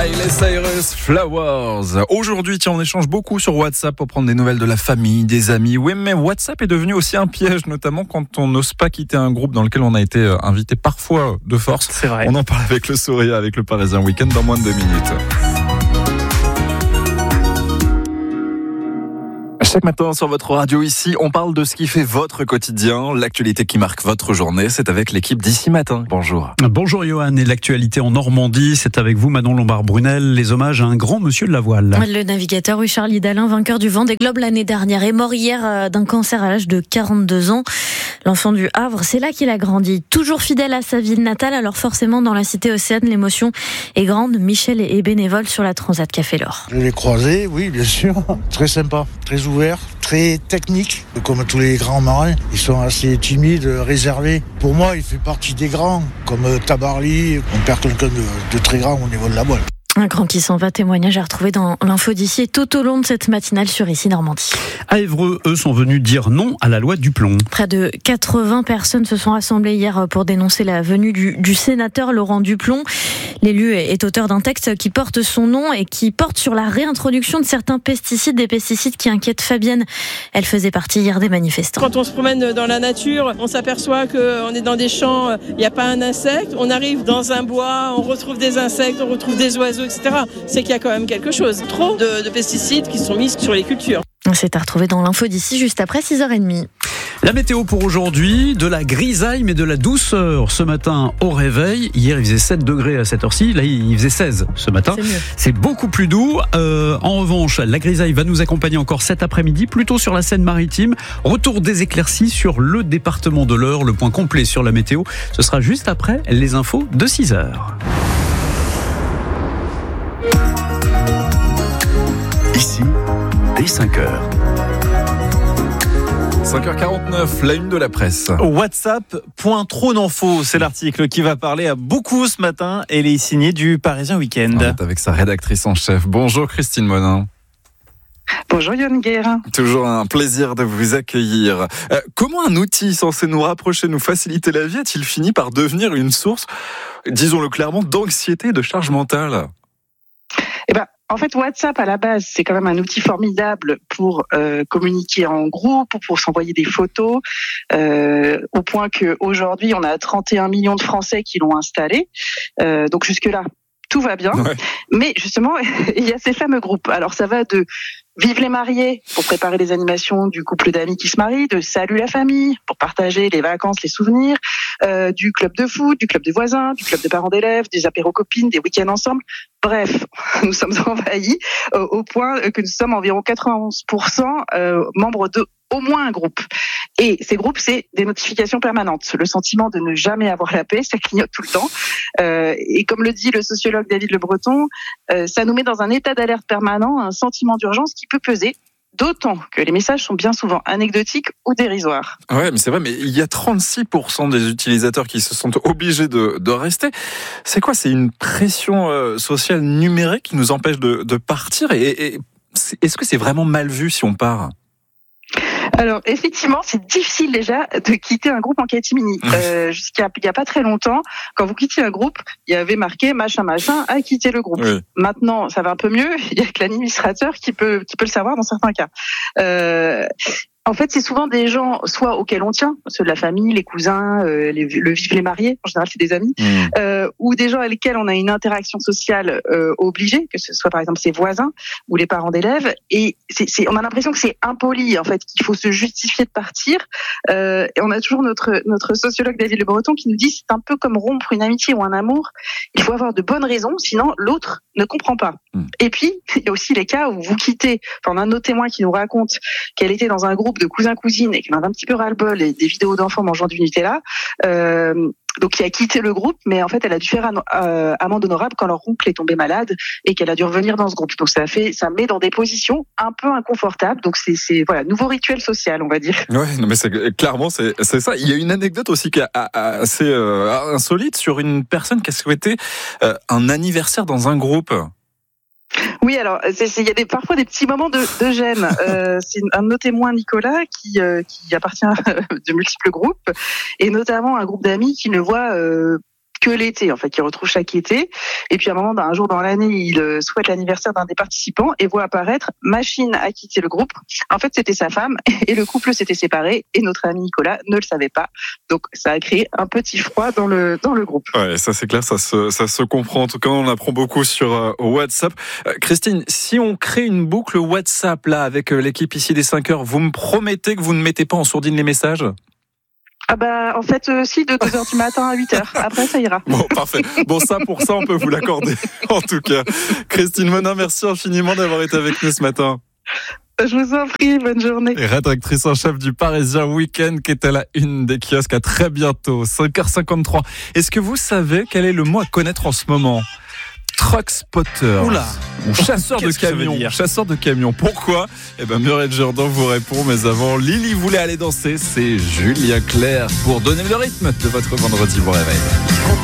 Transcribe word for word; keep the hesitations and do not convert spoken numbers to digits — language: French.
Miley Cyrus, Flowers. Aujourd'hui, tiens, on échange beaucoup sur WhatsApp pour prendre des nouvelles de la famille, des amis. Oui, mais WhatsApp est devenu aussi un piège, notamment quand on n'ose pas quitter un groupe dans lequel on a été invité parfois de force. C'est vrai. On en parle avec le Soria, avec le Parisien Week-end dans moins de deux minutes. Chaque matin sur votre radio ici, on parle de ce qui fait votre quotidien, l'actualité qui marque votre journée. C'est avec l'équipe d'ici matin. Bonjour. Bonjour Johan, et l'actualité en Normandie, c'est avec vous Manon Lombard-Brunel, les hommages à un grand monsieur de la voile. Le navigateur Richard Lidalin, vainqueur du Vendée Globe l'année dernière, est mort hier d'un cancer à l'âge de quarante-deux ans. L'enfant du Havre, c'est là qu'il a grandi. Toujours fidèle à sa ville natale, alors forcément dans la cité océane, l'émotion est grande. Michel est bénévole sur la Transat Café L'Or. Je l'ai croisé, oui, bien sûr. Très sympa, très ouvert, très technique. Comme tous les grands marins, ils sont assez timides, réservés. Pour moi, il fait partie des grands, comme Tabarly. On perd quelqu'un de, de très grand au niveau de la voile. Un grand qui s'en va, témoignage à retrouver dans l'info d'ici et tout au long de cette matinale sur Ici Normandie. À Évreux, eux sont venus dire non à la loi du plomb. Près de quatre-vingts personnes se sont rassemblées hier pour dénoncer la venue du, du sénateur Laurent Duplon. L'élu est auteur d'un texte qui porte son nom et qui porte sur la réintroduction de certains pesticides, des pesticides qui inquiètent Fabienne. Elle faisait partie hier des manifestants. Quand on se promène dans la nature, on s'aperçoit qu'on est dans des champs, il n'y a pas un insecte. On arrive dans un bois, on retrouve des insectes, on retrouve des oiseaux, et cetera. C'est qu'il y a quand même quelque chose. Trop de, de pesticides qui sont mis sur les cultures. C'est à retrouver dans l'info d'ici juste après six heures trente. La météo pour aujourd'hui, de la grisaille mais de la douceur ce matin au réveil. Hier il faisait sept degrés à cette heure-ci, là il faisait seize ce matin. C'est mieux. C'est beaucoup plus doux. Euh, en revanche, la grisaille va nous accompagner encore cet après-midi, plutôt sur la Seine-Maritime. Retour des éclaircies sur le département de l'Eure. Le point complet sur la météo, ce sera juste après les infos de six heures. Ici, dès cinq heures. cinq heures quarante-neuf, la une de la presse. WhatsApp, point trop d'infos, c'est l'article qui va parler à beaucoup ce matin et il est signé du Parisien Week-end. On est avec sa rédactrice en chef. Bonjour Christine Monin. Bonjour Yann Guerre. Toujours un plaisir de vous accueillir. Euh, comment un outil censé nous rapprocher, nous faciliter la vie, a-t-il fini par devenir une source, disons-le clairement, d'anxiété et de charge mentale ? Eh ben, en fait, WhatsApp, à la base, c'est quand même un outil formidable pour euh, communiquer en groupe, pour, pour s'envoyer des photos, euh, au point qu'aujourd'hui, on a trente et un millions de Français qui l'ont installé. Euh, donc jusque-là, tout va bien. Ouais. Mais justement, il y a ces fameux groupes. Alors ça va de Vive les mariés pour préparer les animations du couple d'amis qui se marient, de Salut la famille pour partager les vacances, les souvenirs, euh, du club de foot, du club de voisins, du club de parents d'élèves, des apéros copines, des week-ends ensemble. Bref, nous sommes envahis euh, au point que nous sommes environ quatre-vingt-onze pour cent euh, membres de au moins un groupe. Et ces groupes, c'est des notifications permanentes. Le sentiment de ne jamais avoir la paix, ça clignote tout le temps. Euh, et comme le dit le sociologue David Le Breton, euh, ça nous met dans un état d'alerte permanent, un sentiment d'urgence qui peut peser, d'autant que les messages sont bien souvent anecdotiques ou dérisoires. Ouais, mais c'est vrai, mais il y a trente-six pour cent des utilisateurs qui se sont obligés de, de rester. C'est quoi ? C'est une pression euh, sociale numérique qui nous empêche de, de partir et, et est-ce que c'est vraiment mal vu si on part ? Alors effectivement, c'est difficile déjà de quitter un groupe en catimini. Euh, jusqu'à il y a pas très longtemps, quand vous quittiez un groupe, il y avait marqué machin machin a quitté le groupe. Oui. Maintenant, ça va un peu mieux. Il y a que l'administrateur qui peut qui peut le savoir dans certains cas. Euh, En fait, c'est souvent des gens, soit auxquels on tient, ceux de la famille, les cousins, euh, les, le vivent les mariés, en général c'est des amis, mmh. euh, ou des gens avec lesquels on a une interaction sociale euh, obligée, que ce soit par exemple ses voisins ou les parents d'élèves, et c'est, c'est, on a l'impression que c'est impoli, en fait, qu'il faut se justifier de partir. Euh, et on a toujours notre notre sociologue David Le Breton qui nous dit c'est un peu comme rompre une amitié ou un amour. Il faut avoir de bonnes raisons, sinon l'autre ne comprend pas. Mmh. Et puis il y a aussi les cas où vous quittez. Enfin, on a un autre témoin qui nous raconte qu'elle était dans un groupe de cousins-cousines et qui en a un petit peu ras-le-bol et des vidéos d'enfants mangeant du Nutella. Euh, donc qui a quitté le groupe, mais en fait elle a dû faire euh, amende honorable quand leur oncle est tombé malade et qu'elle a dû revenir dans ce groupe. Donc ça fait, ça met dans des positions un peu inconfortables. Donc c'est, c'est voilà, nouveau rituel social, on va dire. Ouais, non mais c'est clairement c'est, c'est ça. Il y a une anecdote aussi qui est assez euh, insolite sur une personne qui a souhaité euh, un anniversaire dans un groupe. Oui, alors il y a des, parfois des petits moments de, de gêne. Euh, c'est un de nos témoins, Nicolas, qui, euh, qui appartient de multiples groupes, et notamment un groupe d'amis qui ne voit euh, que l'été, en fait, qu'il retrouve chaque été. Et puis à un moment, un jour dans l'année, il souhaite l'anniversaire d'un des participants et voit apparaître Machine a quitté le groupe. En fait, c'était sa femme et le couple s'était séparé et notre ami Nicolas ne le savait pas. Donc ça a créé un petit froid dans le dans le groupe. Ouais, ça c'est clair, ça se ça se comprend. En tout cas, on apprend beaucoup sur euh, WhatsApp. Euh, Christine, si on crée une boucle WhatsApp là avec euh, l'équipe ici des cinq heures, vous me promettez que vous ne mettez pas en sourdine les messages ? Ah bah en fait euh, si, de deux heures du matin à huit heures. Après ça ira. Bon, parfait. Bon, ça pour ça on peut vous l'accorder. En tout cas, Christine Monin, merci infiniment d'avoir été avec nous ce matin. Je vous en prie, bonne journée. Et rédactrice en chef du Parisien Week-end qui est à la une des kiosques. À très bientôt, cinq heures cinquante-trois. Est-ce que vous savez quel est le mot à connaître en ce moment ? Truck spotter. Oula. Ou chasseur de Qu'est-ce que ça veut camions. dire ? Chasseur de camions. Pourquoi ? Eh ben, Muriel Jourdan vous répond, mais avant, Lily voulait aller danser. C'est Julien Clerc pour donner le rythme de votre vendredi bon réveil.